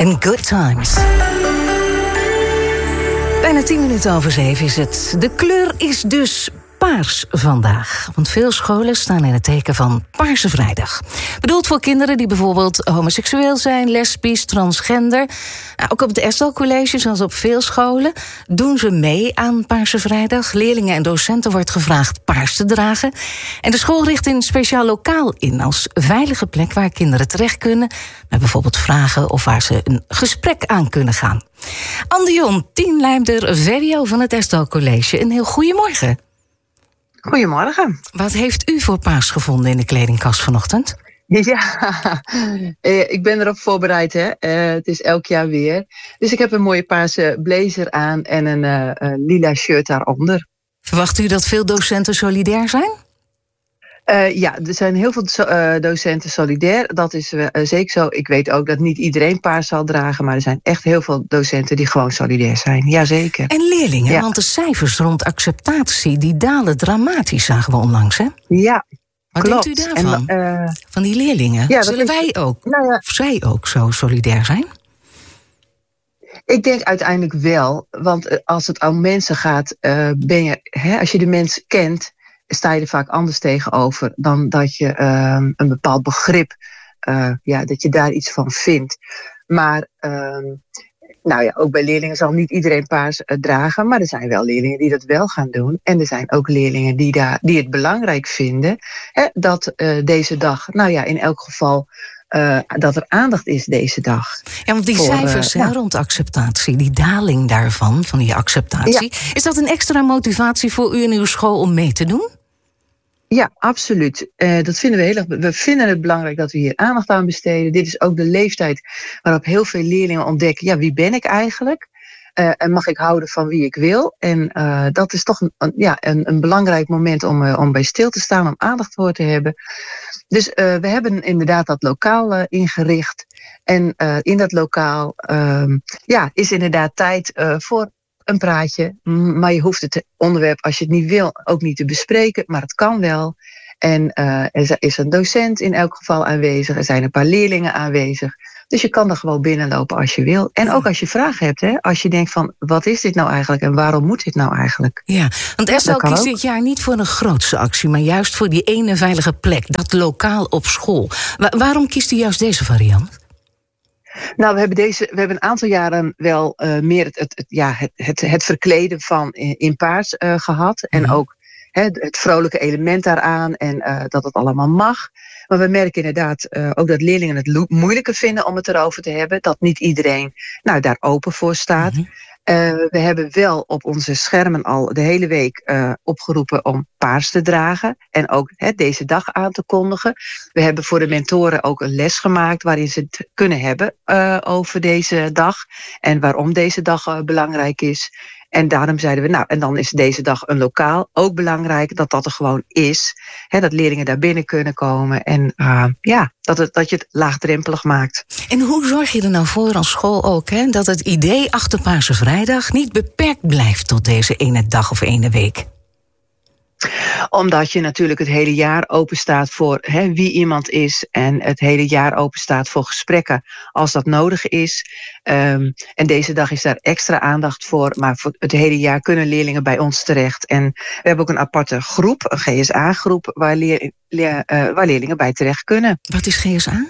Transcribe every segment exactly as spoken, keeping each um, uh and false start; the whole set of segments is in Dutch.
en Good Times. Bijna tien minuten over zeven is het. De kleur is dus paars vandaag. Want veel scholen staan in het teken van Paarse Vrijdag. Bedoeld voor kinderen die bijvoorbeeld homoseksueel zijn, lesbisch, transgender. Ook op het Esdal College, zoals op veel scholen, doen ze mee aan Paarse Vrijdag. Leerlingen en docenten wordt gevraagd paars te dragen. En de school richt een speciaal lokaal in als veilige plek waar kinderen terecht kunnen, met bijvoorbeeld vragen of waar ze een gesprek aan kunnen gaan. Anne de Jong, teamleider V W O van het Esdal College. Een heel goedemorgen. Goedemorgen. Wat heeft u voor paars gevonden in de kledingkast vanochtend? Ja, ik ben erop voorbereid, hè. Uh, het is elk jaar weer. Dus ik heb een mooie paarse blazer aan en een uh, uh, lila shirt daaronder. Verwacht u dat veel docenten solidair zijn? Uh, ja, er zijn heel veel uh, docenten solidair. Dat is uh, zeker zo. Ik weet ook dat niet iedereen paars zal dragen, maar er zijn echt heel veel docenten die gewoon solidair zijn. Jazeker. En leerlingen, ja. Want de cijfers rond acceptatie, die dalen dramatisch, zagen we onlangs, hè? Ja, Wat klopt. denkt u daarvan? En, uh, van die leerlingen? Ja, Zullen is, wij ook, nou ja, of zij ook zo solidair zijn? Ik denk uiteindelijk wel, want als het om mensen gaat, uh, ben je, hè, als je de mens kent, sta je er vaak anders tegenover dan dat je uh, een bepaald begrip, uh, ja, dat je daar iets van vindt. Maar uh, nou ja, ook bij leerlingen zal niet iedereen paars uh, dragen, maar er zijn wel leerlingen die dat wel gaan doen. En er zijn ook leerlingen die, daar, die het belangrijk vinden, hè, dat uh, deze dag, nou ja, in elk geval, Uh, dat er aandacht is deze dag. Ja, want die voor, cijfers uh, hè, ja. rond acceptatie, die daling daarvan, van die acceptatie, ja. Is dat een extra motivatie voor u en uw school om mee te doen? Ja, absoluut. Uh, dat vinden we heel erg. We vinden het belangrijk dat we hier aandacht aan besteden. Dit is ook de leeftijd waarop heel veel leerlingen ontdekken, ja, wie ben ik eigenlijk? Uh, en mag ik houden van wie ik wil? En uh, dat is toch een, een, ja, een, een belangrijk moment om, uh, om bij stil te staan, om aandacht voor te hebben. Dus uh, we hebben inderdaad dat lokaal uh, ingericht. En uh, in dat lokaal uh, ja, is inderdaad tijd uh, voor een praatje. Maar je hoeft het onderwerp, als je het niet wil, ook niet te bespreken. Maar het kan wel. En uh, er is een docent in elk geval aanwezig. Er zijn een paar leerlingen aanwezig. Dus je kan er gewoon binnenlopen als je wil. En ook als je vragen hebt, hè? Als je denkt van, wat is dit nou eigenlijk en waarom moet dit nou eigenlijk? Ja, want Esdal kiest dit jaar niet voor een grootse actie, maar juist voor die ene veilige plek, dat lokaal op school. Wa- waarom kiest u juist deze variant? Nou, we hebben, deze, we hebben een aantal jaren wel uh, meer het, het, het, ja, het, het, het verkleden van in, in paars uh, gehad. En mm-hmm. ook hè, het vrolijke element daaraan en uh, dat het allemaal mag. Maar we merken inderdaad uh, ook dat leerlingen het lo- moeilijker vinden om het erover te hebben. Dat niet iedereen nou, daar open voor staat. Mm-hmm. Uh, we hebben wel op onze schermen al de hele week uh, opgeroepen om paars te dragen. En ook hè, deze dag aan te kondigen. We hebben voor de mentoren ook een les gemaakt waarin ze het kunnen hebben uh, over deze dag. En waarom deze dag uh, belangrijk is. En daarom zeiden we, nou, en dan is deze dag een lokaal ook belangrijk dat dat er gewoon is. Hè, dat leerlingen daar binnen kunnen komen. En uh, ja, dat, het, dat je het laagdrempelig maakt. En hoe zorg je er nou voor als school ook, hè, dat het idee achter Paarse Vrijdag niet beperkt blijft tot deze ene dag of ene week? Omdat je natuurlijk het hele jaar open staat voor hè, wie iemand is. En het hele jaar open staat voor gesprekken als dat nodig is. Um, en deze dag is daar extra aandacht voor. Maar voor het hele jaar kunnen leerlingen bij ons terecht. En we hebben ook een aparte groep, een G S A-groep, waar, leer, leer, uh, waar leerlingen bij terecht kunnen. Wat is G S A?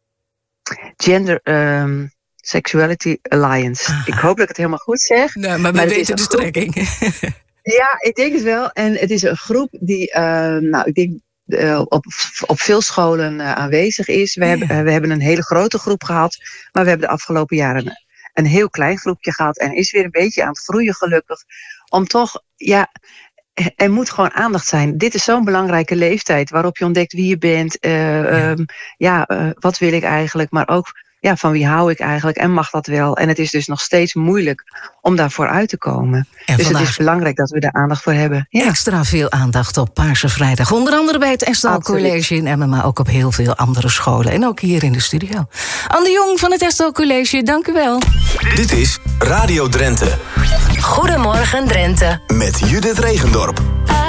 Gender um, Sexuality Alliance. Aha. Ik hoop dat ik het helemaal goed zeg. Nee, maar we maar weten de strekking. Ja, ik denk het wel. En het is een groep die, uh, nou, ik denk uh, op, op veel scholen uh, aanwezig is. We, ja. hebben, uh, we hebben een hele grote groep gehad, maar we hebben de afgelopen jaren een, een heel klein groepje gehad en is weer een beetje aan het groeien gelukkig. Om toch, ja, er moet gewoon aandacht zijn. Dit is zo'n belangrijke leeftijd waarop je ontdekt wie je bent. Uh, ja, um, ja uh, wat wil ik eigenlijk, maar ook ja, van wie hou ik eigenlijk en mag dat wel? En het is dus nog steeds moeilijk om daarvoor uit te komen. En dus het is belangrijk dat we daar aandacht voor hebben. Ja. Extra veel aandacht op Paarse Vrijdag. Onder andere bij het Esdal College in Emmen, maar ook op heel veel andere scholen. En ook hier in de studio. Anne de Jong van het Esdal College, dank u wel. Dit is Radio Drenthe. Goedemorgen Drenthe. Met Judith Regendorp.